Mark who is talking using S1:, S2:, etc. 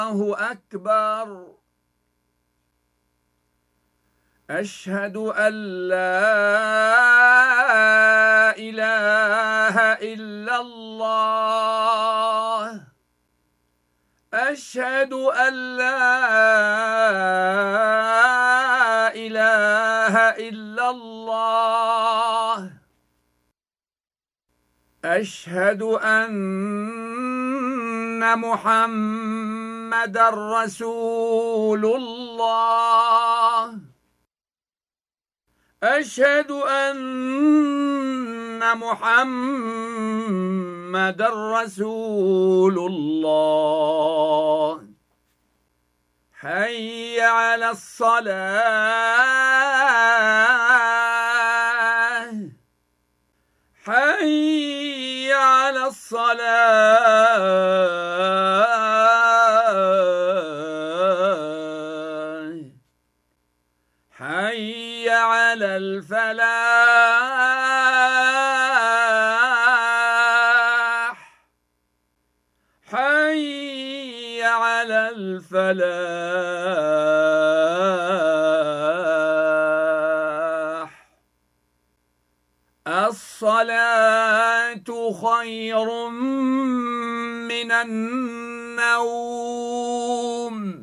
S1: الله أكبر. أشهد أن لا إله إلا الله. أشهد أن لا إله إلا الله. أشهد أن محمدًا رسول الله. أشهد أن محمدًا رسول الله. حي على الصلاة. حي على الصلاة. حي على الفلاح. حي على الفلاح. الصلاة خير من النوم.